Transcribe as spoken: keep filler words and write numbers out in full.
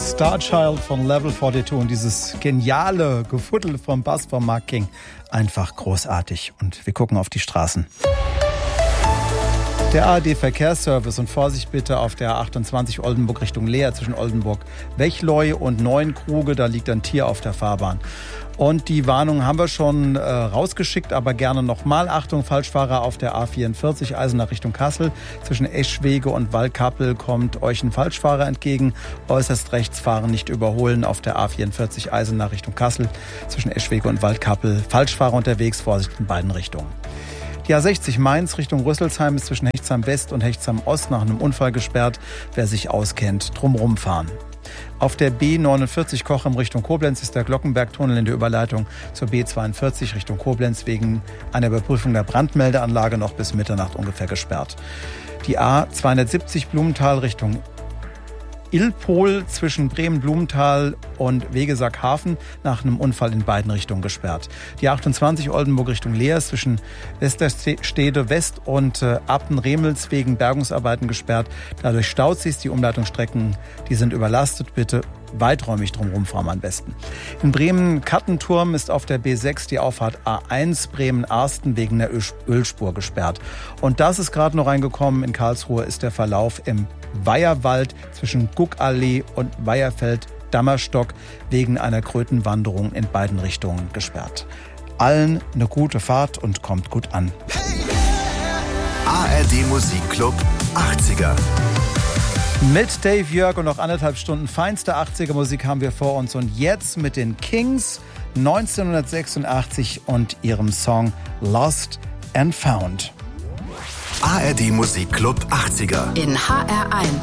Starchild von Level zweiundvierzig und dieses geniale Gefuddel vom Bass von Mark King. Einfach großartig. Und wir gucken auf die Straßen. Der A R D-Verkehrsservice und Vorsicht bitte auf der A achtundzwanzig Oldenburg Richtung Leer zwischen Oldenburg-Wechleu und Neuenkruge. Da liegt ein Tier auf der Fahrbahn. Und die Warnung haben wir schon äh, rausgeschickt, aber gerne nochmal. Achtung, Falschfahrer auf der A vierundvierzig Eisenach Richtung Kassel. Zwischen Eschwege und Waldkappel kommt euch ein Falschfahrer entgegen. Äußerst rechts fahren, nicht überholen auf der A vierundvierzig Eisenach Richtung Kassel. Zwischen Eschwege und Waldkappel. Falschfahrer unterwegs, Vorsicht in beiden Richtungen. Die A sechzig Mainz Richtung Rüsselsheim ist zwischen Hechtsheim West und Hechtsheim Ost nach einem Unfall gesperrt. Wer sich auskennt, drumherum fahren. Auf der B neunundvierzig Kochem Richtung Koblenz ist der Glockenbergtunnel in der Überleitung zur B zweiundvierzig Richtung Koblenz wegen einer Überprüfung der Brandmeldeanlage noch bis Mitternacht ungefähr gesperrt. Die A zweihundertsiebzig Blumenthal Richtung Ilpol zwischen Bremen-Blumenthal und Wegesackhafen nach einem Unfall in beiden Richtungen gesperrt. Die achtundzwanzig Oldenburg Richtung Leer zwischen Westerstede West und äh, Appen-Remels wegen Bergungsarbeiten gesperrt. Dadurch staut sich, die Umleitungsstrecken, die sind überlastet. Bitte weiträumig drumherum fahren am besten. In Bremen-Kattenturm ist auf der B sechs die Auffahrt A eins Bremen-Arsten wegen der Ölspur gesperrt. Und das ist gerade noch reingekommen. In Karlsruhe ist der Verlauf im Weiherwald zwischen Guckallee und Weiherfeld-Dammerstock wegen einer Krötenwanderung in beiden Richtungen gesperrt. Allen eine gute Fahrt und kommt gut an. A R D Musikclub achtziger. Mit Dave Jörg und noch anderthalb Stunden feinste achtziger Musik haben wir vor uns. Und jetzt mit den Kings neunzehnhundertsechsundachtzig und ihrem Song Lost and Found. A R D Musikclub achtziger. In H R eins.